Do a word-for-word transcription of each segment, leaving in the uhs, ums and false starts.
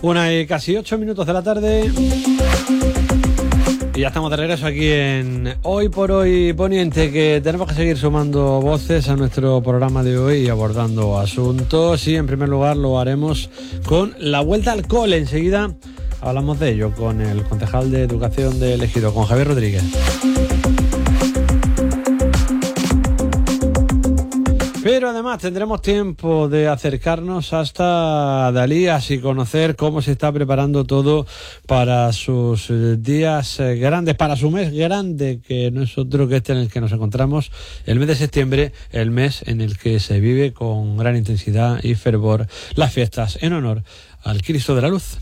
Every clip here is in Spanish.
Una y casi ocho minutos de la tarde. Y ya estamos de regreso aquí en Hoy por Hoy Poniente, que tenemos que seguir sumando voces a nuestro programa de hoy y abordando asuntos. Y en primer lugar lo haremos con la vuelta al cole. Enseguida hablamos de ello con el concejal de Educación de Ejido, con Javier Rodríguez. Pero además tendremos tiempo de acercarnos hasta Dalías y conocer cómo se está preparando todo para sus días grandes, para su mes grande, que no es otro que este en el que nos encontramos, el mes de septiembre, el mes en el que se vive con gran intensidad y fervor las fiestas en honor al Cristo de la Luz.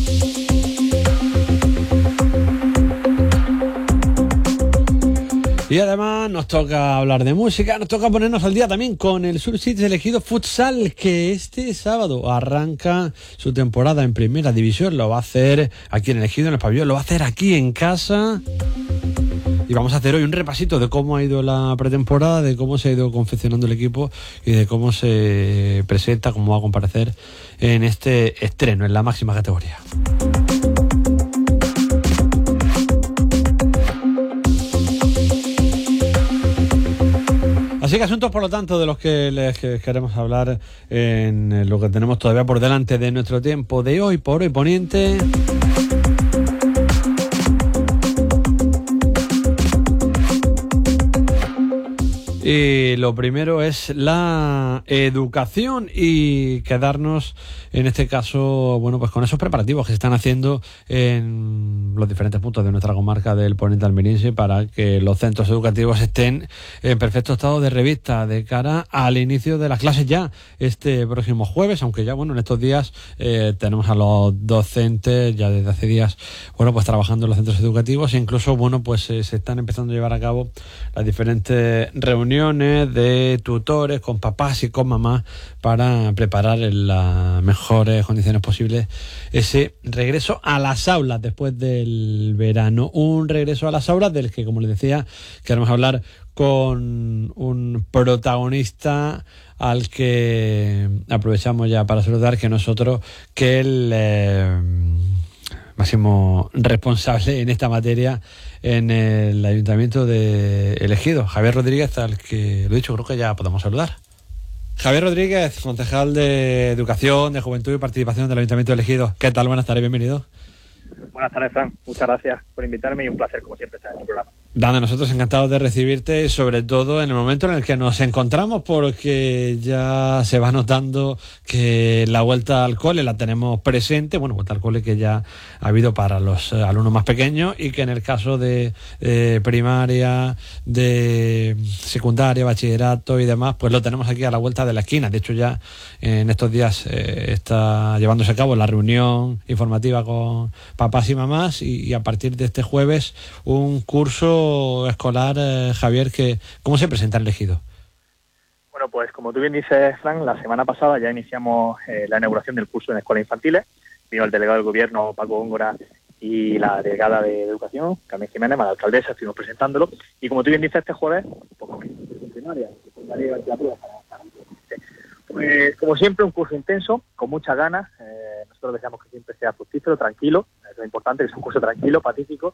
Y además nos toca hablar de música, nos toca ponernos al día también con el Surseeds del Ejido Futsal, que este sábado arranca su temporada en Primera División. Lo va a hacer aquí en el Ejido, en el pabellón, lo va a hacer aquí en casa. Y vamos a hacer hoy un repasito de cómo ha ido la pretemporada, de cómo se ha ido confeccionando el equipo y de cómo se presenta, cómo va a comparecer en este estreno, en la máxima categoría. Así que asuntos, por lo tanto, de los que les queremos hablar en lo que tenemos todavía por delante de nuestro tiempo de Hoy por Hoy Poniente. Y lo primero es la educación y quedarnos, en este caso, bueno, pues con esos preparativos que se están haciendo en los diferentes puntos de nuestra comarca del Poniente Almeriense para que los centros educativos estén en perfecto estado de revista de cara al inicio de las clases ya este próximo jueves, aunque ya, bueno, en estos días eh, tenemos a los docentes ya desde hace días, bueno, pues trabajando en los centros educativos e incluso, bueno, pues eh, se están empezando a llevar a cabo las diferentes reuniones de tutores con papás y con mamás para preparar en las mejores condiciones posibles ese regreso a las aulas después del verano. Un regreso a las aulas del que, como les decía, queremos hablar con un protagonista al que aprovechamos ya para saludar, que nosotros, que el eh, máximo responsable en esta materia en el Ayuntamiento de El Ejido, Javier Rodríguez, al que, lo he dicho, creo que ya podemos saludar. Javier Rodríguez, concejal de Educación, de Juventud y Participación del Ayuntamiento de El Ejido. ¿Qué tal? Buenas tardes, bienvenido. Buenas tardes, Fran. Muchas gracias por invitarme y un placer, como siempre, estar en el programa. Dana, nosotros encantados de recibirte, sobre todo en el momento en el que nos encontramos, porque ya se va notando que la vuelta al cole la tenemos presente, bueno, vuelta al cole que ya ha habido para los alumnos más pequeños y que en el caso de eh, primaria, de secundaria, bachillerato y demás, pues lo tenemos aquí a la vuelta de la esquina. De hecho, ya en estos días eh, está llevándose a cabo la reunión informativa con papás y mamás y, y a partir de este jueves un curso escolar, eh, Javier, que ¿cómo se presenta el Ejido? Bueno, pues como tú bien dices, Frank, la semana pasada ya iniciamos eh, la inauguración del curso en escuelas infantiles. Vino el delegado del gobierno, Paco Góngora, y la delegada de Educación, Carmen Jiménez, la alcaldesa, estuvimos presentándolo. Y como tú bien dices, este jueves, pues en primaria, secundaria y la prueba para, para pues, como siempre, un curso intenso, con muchas ganas. Eh, nosotros deseamos que siempre sea fructífero, tranquilo. Es lo importante, que sea un curso tranquilo, pacífico.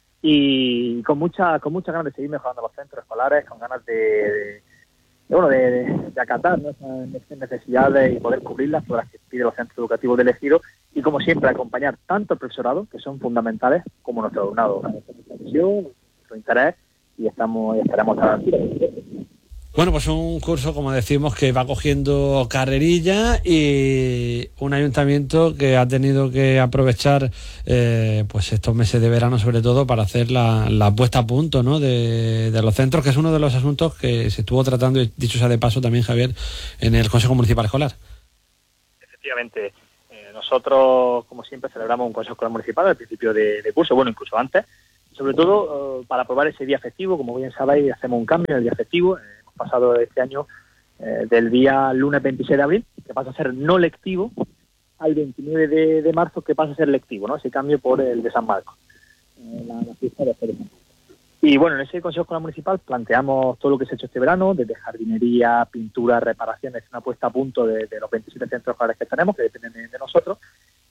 Y con mucha con muchas ganas de seguir mejorando los centros escolares, con ganas de, de, de bueno de, de, de acatar, ¿no?, esas necesidades y poder cubrirlas, todas las que piden los centros educativos del Ejido, y como siempre acompañar tanto al profesorado, que son fundamentales, como nuestro alumnado, nuestra visión, nuestro interés, y estamos y estaremos a la altura. Bueno, pues un curso, como decimos, que va cogiendo carrerilla y un ayuntamiento que ha tenido que aprovechar eh, pues estos meses de verano, sobre todo, para hacer la, la puesta a punto, ¿no?, de, de los centros, que es uno de los asuntos que se estuvo tratando, y dicho sea de paso también, Javier, en el Consejo Municipal Escolar. Efectivamente, eh, nosotros, como siempre, celebramos un Consejo Escolar Municipal al principio de, de curso, bueno, incluso antes, sobre todo eh, para aprobar ese día festivo. Como bien sabéis, hacemos un cambio en el día festivo. Eh, pasado este año eh, del día lunes veintiséis de abril, que pasa a ser no lectivo, al veintinueve de, de marzo, que pasa a ser lectivo, ¿no? Ese cambio por el de San Marcos, eh, la, la fiesta de Feria. Y bueno, en ese Consejo Escolar Municipal planteamos todo lo que se ha hecho este verano, desde jardinería, pintura, reparaciones, una puesta a punto de, de los veintisiete centros escolares que tenemos, que dependen de, de nosotros,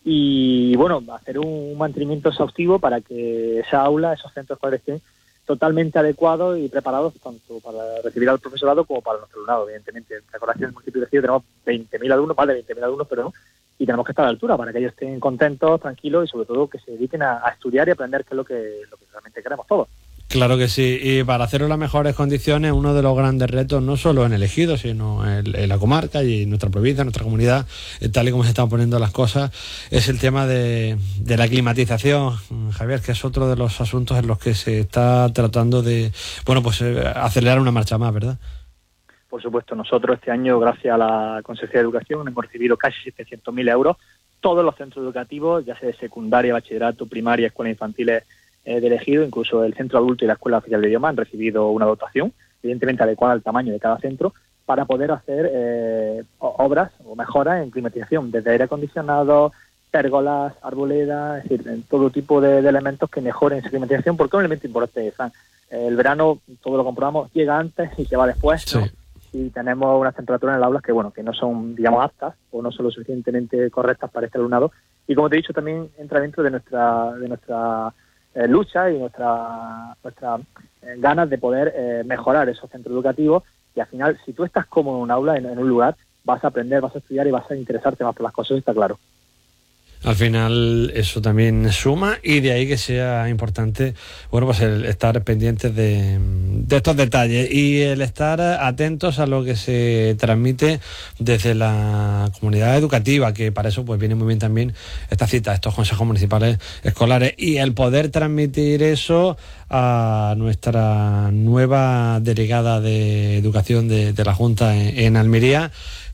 y bueno, hacer un mantenimiento exhaustivo para que esa aula, esos centros escolares estén totalmente adecuados y preparados tanto para recibir al profesorado como para nuestro alumnado, evidentemente. Recordad que en el municipio de Ejido tenemos veinte mil alumnos, más de veinte mil alumnos, pero y tenemos que estar a la altura para que ellos estén contentos, tranquilos y sobre todo que se dediquen a, a estudiar y aprender, que es lo que, lo que realmente queremos todos. Claro que sí, y para hacerlo en las mejores condiciones, uno de los grandes retos, no solo en el Ejido, sino en, en la comarca y en nuestra provincia, en nuestra comunidad, tal y como se están poniendo las cosas, es el tema de, de la climatización, Javier, que es otro de los asuntos en los que se está tratando de, bueno, pues acelerar una marcha más, ¿verdad? Por supuesto, nosotros este año, gracias a la Consejería de Educación, hemos recibido casi setecientos mil euros. Todos los centros educativos, ya sea de secundaria, bachillerato, primaria, escuelas infantiles, Eh, de Ejido, incluso el centro adulto y la escuela oficial de idioma han recibido una dotación, evidentemente adecuada al tamaño de cada centro, para poder hacer eh, obras o mejoras en climatización, desde aire acondicionado, pérgolas, arboledas, es decir, en todo tipo de, de elementos que mejoren esa climatización, porque es un elemento importante, Fran. El verano, todo lo comprobamos, llega antes y se va después, ¿no? Sí. Y tenemos unas temperaturas en el aula que, bueno, que no son, digamos, aptas o no son lo suficientemente correctas para este alumnado. Y como te he dicho, también entra dentro de nuestra de nuestra Eh, lucha y nuestra, nuestra eh, ganas de poder eh, mejorar esos centros educativos, y al final, si tú estás cómodo en un aula, en, en un lugar, vas a aprender, vas a estudiar y vas a interesarte más por las cosas, está claro. Al final eso también suma, y de ahí que sea importante, bueno, pues el estar pendientes de, de estos detalles y el estar atentos a lo que se transmite desde la comunidad educativa, que para eso pues viene muy bien también esta cita, estos consejos municipales escolares, y el poder transmitir eso a nuestra nueva delegada de educación de, de la Junta en, en Almería,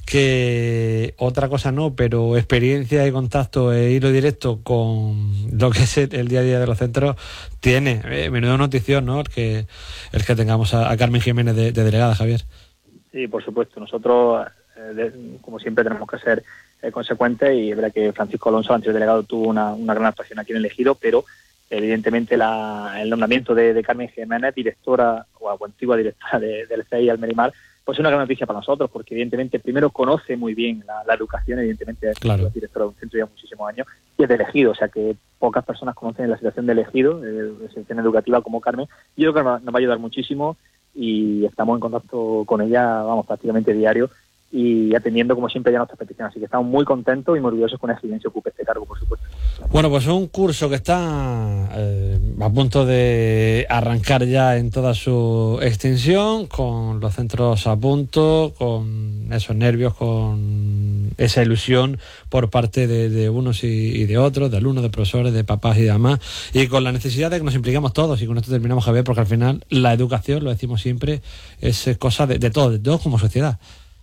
que otra cosa no, pero experiencia y contacto e hilo directo con lo que es el, el día a día de los centros tiene. Eh, menudo notición, ¿no? El que, el que tengamos a, a Carmen Jiménez de, de delegada, Javier. Sí, por supuesto. Nosotros, eh, de, como siempre, tenemos que ser eh, consecuentes, y es verdad que Francisco Alonso, anterior delegado, tuvo una, una gran actuación aquí en el Ejido, pero evidentemente la, el nombramiento de, de Carmen Jiménez, directora o antigua directora de, del C I Almerimar, pues es una gran noticia para nosotros, porque evidentemente primero conoce muy bien la, la educación, evidentemente es claro. Directora de un centro ya muchísimos años, y es de Ejido, o sea que pocas personas conocen la situación del Ejido, de la situación educativa como Carmen. Yo creo que nos va a ayudar muchísimo, y estamos en contacto con ella, vamos, prácticamente diario, y atendiendo como siempre ya nuestras peticiones, así que estamos muy contentos y muy orgullosos con ella, quien se ocupe este cargo, por supuesto. Bueno, pues es un curso que está eh, a punto de arrancar ya en toda su extensión, con los centros a punto, con esos nervios, con esa ilusión por parte de, de unos y, y de otros, de alumnos, de profesores, de papás y demás, y con la necesidad de que nos impliquemos todos, y con esto terminamos, Javier, porque al final la educación, lo decimos siempre, es cosa de, de todos, de todos como sociedad.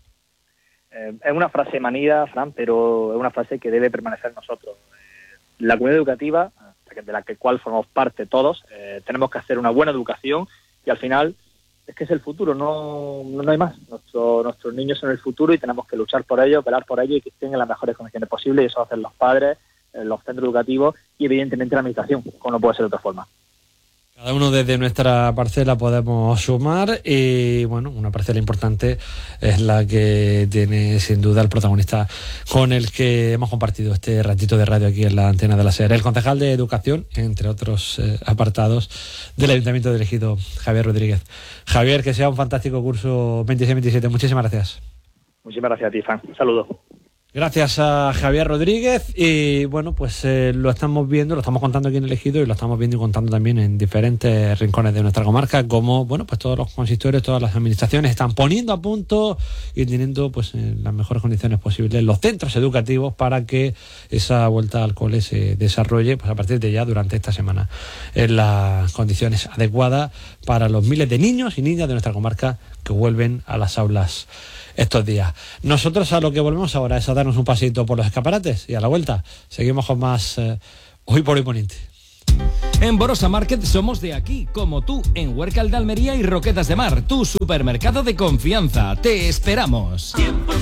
Eh, es una frase manida, Fran, pero es una frase que debe permanecer en nosotros. Eh, la comunidad educativa, de la que cual formamos parte todos, eh, tenemos que hacer una buena educación, y al final es que es el futuro, no, no, no hay más. Nuestro, nuestros niños son el futuro y tenemos que luchar por ellos, velar por ellos y que estén en las mejores condiciones posibles, y eso hacen los padres, eh, los centros educativos y evidentemente la administración, como no puede ser de otra forma. Cada uno desde nuestra parcela podemos sumar, y bueno, una parcela importante es la que tiene sin duda el protagonista con el que hemos compartido este ratito de radio aquí en la antena de la SER, el concejal de Educación, entre otros eh, apartados del Ayuntamiento de Ejido, Javier Rodríguez. Javier, que sea un fantástico curso veintiséis veintisiete. Muchísimas gracias. Muchísimas gracias a ti, Fran. Un saludo. Gracias a Javier Rodríguez, y bueno, pues eh, lo estamos viendo, lo estamos contando aquí en el Ejido, y lo estamos viendo y contando también en diferentes rincones de nuestra comarca, como bueno, pues todos los consistorios, todas las administraciones están poniendo a punto y teniendo pues en las mejores condiciones posibles los centros educativos para que esa vuelta al cole se desarrolle pues a partir de ya durante esta semana en las condiciones adecuadas para los miles de niños y niñas de nuestra comarca que vuelven a las aulas estos días. Nosotros a lo que volvemos ahora es a darnos un pasito por los escaparates, y a la vuelta seguimos con más eh, Hoy por Hoy Poniente. En Borosa Market somos de aquí, como tú, en Huércal de Almería y Roquetas de Mar, tu supermercado de confianza. Te esperamos.